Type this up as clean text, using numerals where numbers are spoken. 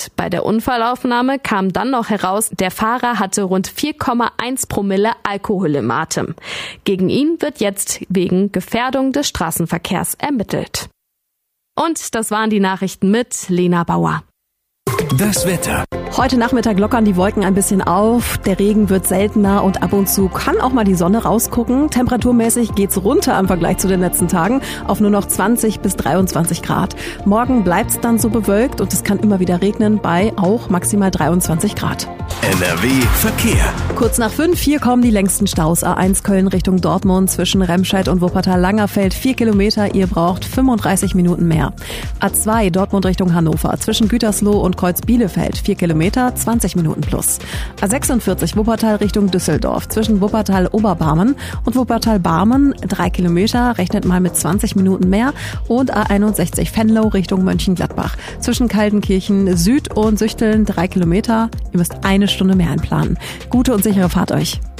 Bei der Unfallaufnahme kam dann noch heraus, der Fahrer hatte rund 4,1 Promille Alkohol im Atem. Gegen ihn wird jetzt wegen Gefährdung des Straßenverkehrs ermittelt. Und das waren die Nachrichten mit Lena Bauer. Das Wetter. Heute Nachmittag lockern die Wolken ein bisschen auf, der Regen wird seltener und ab und zu kann auch mal die Sonne rausgucken. Temperaturmäßig geht's runter im Vergleich zu den letzten Tagen auf nur noch 20 bis 23 Grad. Morgen bleibt's dann so bewölkt und es kann immer wieder regnen bei auch maximal 23 Grad. NRW Verkehr. Kurz nach 5, hier kommen die längsten Staus. A1 Köln Richtung Dortmund zwischen Remscheid und Wuppertal-Langerfeld 4 Kilometer, ihr braucht 35 Minuten mehr. A2 Dortmund Richtung Hannover zwischen Gütersloh und Kreuz-Bielefeld 4 Kilometer, 20 Minuten plus. A46 Wuppertal Richtung Düsseldorf zwischen Wuppertal-Oberbarmen und Wuppertal-Barmen 3 Kilometer, rechnet mal mit 20 Minuten mehr. Und A61 Venlo Richtung Mönchengladbach zwischen Kaltenkirchen Süd und Süchteln 3 Kilometer, ihr müsst eine Stunde mehr einplanen. Gute und sichere Fahrt euch.